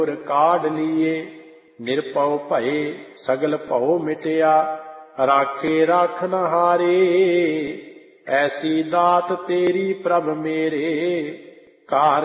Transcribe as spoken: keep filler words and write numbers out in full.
ਕਾਢ ਲੀਏ। ਨਿਰਭਉ ਭਏ ਸਗਲ ਭਉ ਮਿਟਿਆ, ਰਾਖੇ ਰਾਖਨਹਾਰੇ। ਐਸੀ ਦਾਤ ਤੇਰੀ ਪ੍ਰਭ ਮੇਰੇ, ਕਾਰ